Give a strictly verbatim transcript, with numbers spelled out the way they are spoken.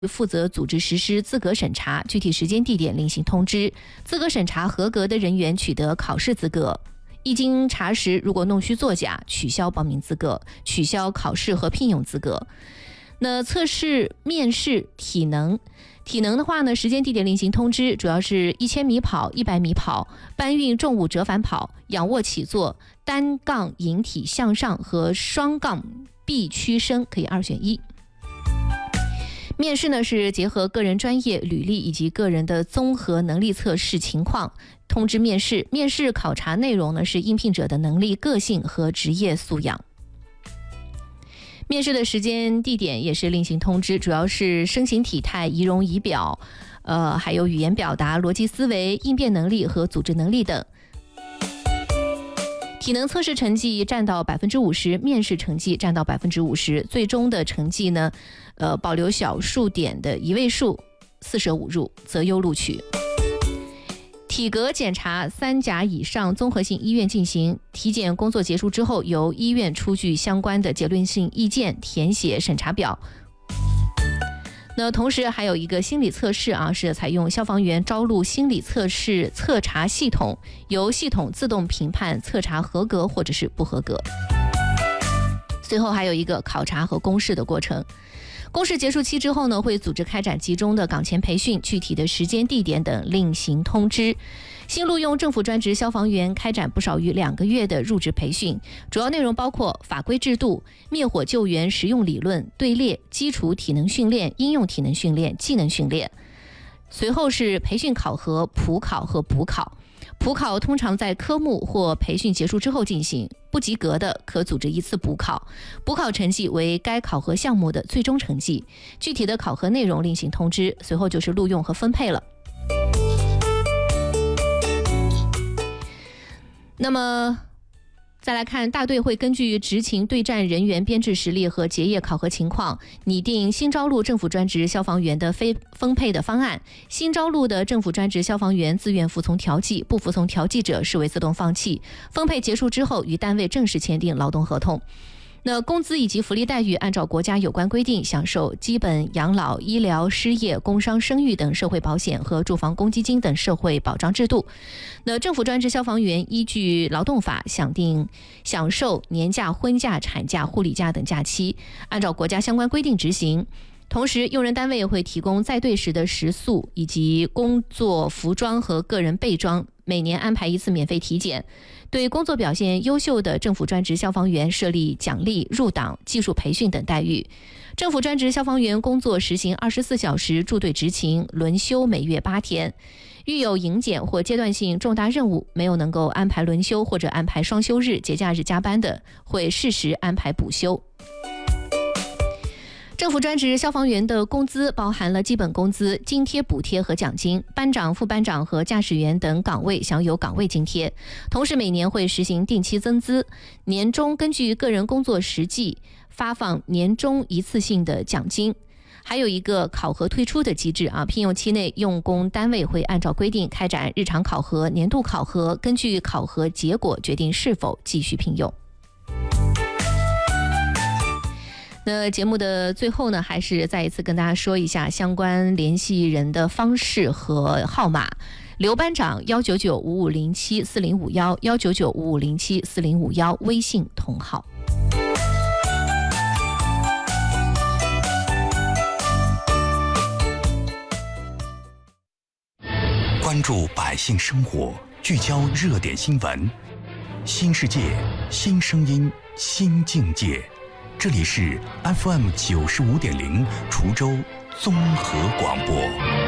负责组织实施资格审查，具体时间地点另行通知。资格审查合格的人员取得考试资格，一经查实，如果弄虚作假，取消报名资格，取消考试和聘用资格。那测试、面试、体能，体能的话呢，时间地点另行通知，主要是一千米跑、一百米跑、搬运重物折返跑、仰卧起坐、单杠引体向上和双杠臂屈伸，可以二选一。面试呢是结合个人专业、履历以及个人的综合能力测试情况通知面试。面试考察内容呢是应聘者的能力、个性和职业素养。面试的时间、地点也是另行通知，主要是身形体态、仪容仪表，呃，还有语言表达、逻辑思维、应变能力和组织能力等。体能测试成绩占到百分之五十，面试成绩占到百分之五十，最终的成绩呢，呃，保留小数点的一位数，四舍五入择优录取。体格检查三甲以上综合性医院进行，体检工作结束之后，由医院出具相关的结论性意见，填写审查表。那同时还有一个心理测试啊，是采用消防员招录心理测试测查系统，由系统自动评判测查合格或者是不合格。随后还有一个考察和公示的过程。公示结束期之后呢，会组织开展集中的岗前培训，具体的时间、地点等另行通知。新录用政府专职消防员开展不少于两个月的入职培训，主要内容包括法规制度、灭火救援实用理论、队列、基础体能训练、应用体能训练、技能训练。随后是培训考核、普考和补考。普考通常在科目或培训结束之后进行，不及格的可组织一次补考，补考成绩为该考核项目的最终成绩，具体的考核内容另行通知。随后就是录用和分配了。那么再来看，大队会根据执勤对战人员编制实力和结业考核情况，拟定新招录政府专职消防员的非分配的方案。新招录的政府专职消防员自愿服从调剂，不服从调剂者视为自动放弃。分配结束之后，与单位正式签订劳动合同。那工资以及福利待遇按照国家有关规定享受基本养老、医疗、失业、工伤、生育等社会保险和住房公积金等社会保障制度。那政府专职消防员依据劳动法享定享受年假、婚假、产假、护理假等假期，按照国家相关规定执行。同时，用人单位会提供在队时的食宿以及工作服装和个人备装，每年安排一次免费体检。对工作表现优秀的政府专职消防员设立奖励、入党、技术培训等待遇。政府专职消防员工作实行二十四小时驻队执勤，轮休每月八天。遇有营检或阶段性重大任务没有能够安排轮休或者安排双休日、节假日加班的，会适时安排补休。政府专职消防员的工资包含了基本工资、津贴、补贴和奖金，班长、副班长和驾驶员等岗位享有岗位津贴。同时每年会实行定期增资，年终根据个人工作实际发放年终一次性的奖金。还有一个考核退出的机制啊，聘用期内用工单位会按照规定开展日常考核、年度考核，根据考核结果决定是否继续聘用。那节目的最后呢，还是再一次跟大家说一下相关联系人的方式和号码。刘班长幺九九五五零七四零五幺幺九九五五零七四零五幺，微信同号。 关注百姓生活，聚焦热点新闻，新世界，新声音，新境界。这里是 F M 九十五点零滁州综合广播。